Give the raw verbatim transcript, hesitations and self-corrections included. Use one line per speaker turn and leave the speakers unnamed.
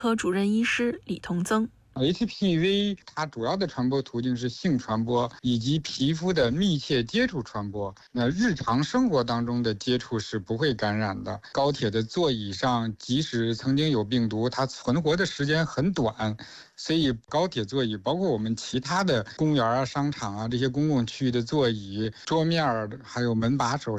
科主任医师李同增。
H P V 它主要的传播途径是性传播以及皮肤的密切接触传播。那日常生活当中的接触是不会感染的。高铁的座椅上，即使曾经有病毒，它存活的时间很短。所以高铁座椅，包括我们其他的公园啊、商场啊这些公共区域的座椅、桌面还有门把手，